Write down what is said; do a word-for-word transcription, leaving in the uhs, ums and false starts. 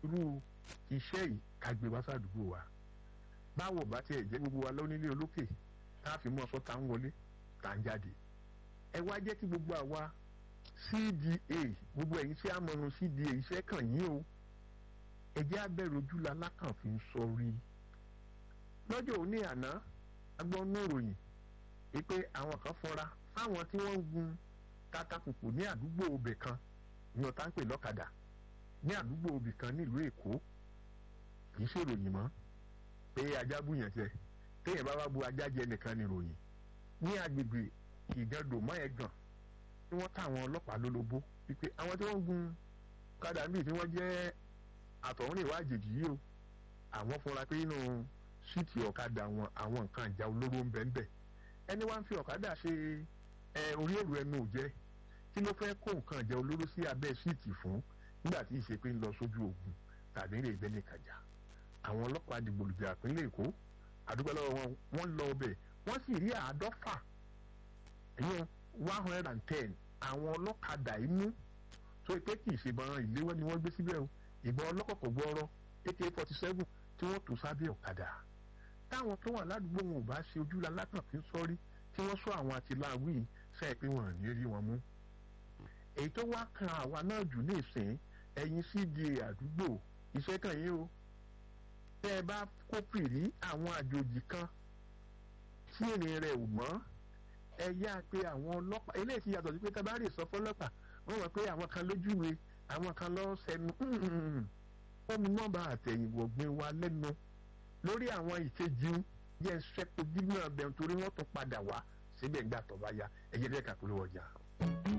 irú iṣẹ́ yìí ká gbé wá sádùúgbò wa báwo bá tiẹ̀ jẹ́ gbogbo wa lónílé olókè tá a fi mú ọsọ tá ń wọlé tá ń jáde ẹ wá jẹ́ kí gbogbo àwa C D A gbogbo ẹ̀yin tí a mọ̀ràn C D A iṣẹ́ kàn yín o ẹ jẹ́ abẹ́rẹ́ ojú la lákàn fi ń sọrí lọ́jọ́ òní àná agbọ́nú ìròyìn wípé àwọn kan fọra fáwọn tí wọ́n ń gun katakùkù ní àdúgbò obì kan ní ọ̀tá ń pè lọ́kadà ní àdúgbò obì kan nílùú Èkó kì í ṣèròyìn mọ́ pé ajá bùyàn jẹ téèyàn bá wá bu ajá jẹ nìkan ní ìròyìn ní agbègbè Ìgàndò mọ́ Ẹ̀gàn tí wọ́n ká àwọn ọlọ́pàá lólobó wípé àwọn tí wọ́n ń gun ọ̀kadà níbi tí wọ́n jẹ́ àtọ̀húnrìnwá àjèjì yìí o àwọn fúnra pé nínú síìtì ọ̀kadà wọn àwọn nǹkan ìjà olóró ń bẹ ń bẹ ẹni wá ń fi ọ̀kadà ṣe ẹ orí èrò ẹnu òjẹ́ kí ló fẹ́ kó nǹkan ìjà olóró sí abẹ́ síìtì fún nígbà tí ìṣe pé ń lọ sójú ogun tàbí rè bẹ́ẹ̀ nìkàjà àwọn ọlọ́pàá dìgbòlùjà ìpínlẹ̀ Èkó àdúgbò lọ́wọ́ wọn wọ́n lọ ọbẹ̀ wọ́n sì rí àádọ́fà ẹ̀yìn one hundred and ten àwọn ọlọ́kadà inú tó pé kì í ṣe ìbọn ìléwọ́ ni wọ́n gbé síbẹ̀ o ìbọn ọlọ́kọ̀kọ̀ gbọ́ọ́rọ́ A K forty-seven tí wọ́n tò sábẹ́ ọ̀kadà táwọn tó wà ládùúgbò wọn ò bá ṣe ojú lalákàn fi ń sọ́rí tí wọ́n sọ àwọn àtìláwí sẹ́ẹ̀ pé wọ́n ní rí wọn mú. èyí tó wá kan àwa náà jù ní ìsìn ẹ̀yin C D A àdúgbò iṣẹ́ kan yín o tẹ́ ẹ bá kófìrí àwọn àjòjì kan tí ìrìn rẹ̀ ò mọ́ ẹ yá pé àwọn ọlọ́pàá eléyìí ti yàtọ̀ sí pé tá bá rè sọ fọlọ́pàá wọ́n mọ̀ pé àwọn kan lójúwe àwọn kan lọ́ sẹ́nu wọ́n mú nọ́mbà àtẹ̀yìnwọ̀gbìn wa lẹ́nu lórí àwọn ìkejì yẹn ṣẹ́kù dígbà bẹ̀rù torí wọ́n tún padà wá síbẹ̀ ńgbà tó bá yá ẹ̀yẹ́ dẹ́ka polówó ọjà.